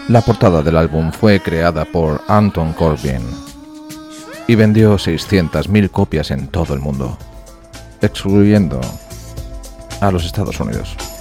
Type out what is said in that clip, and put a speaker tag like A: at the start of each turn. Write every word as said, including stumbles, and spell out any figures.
A: La portada del álbum fue creada por Anton Corbijn y vendió seiscientas mil copias en todo el mundo, excluyendo a los Estados Unidos.